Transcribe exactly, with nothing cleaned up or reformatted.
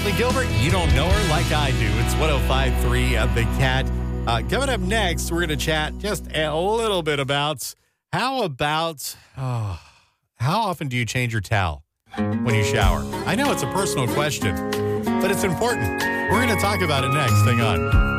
Natalie Gilbert, you don't know her like I do. It's one oh five point three of The Cat. Uh, coming up next, we're going to chat just a little bit about how about, oh, how often do you change your towel when you shower? I know it's a personal question, but it's important. We're going to talk about it next. Hang on.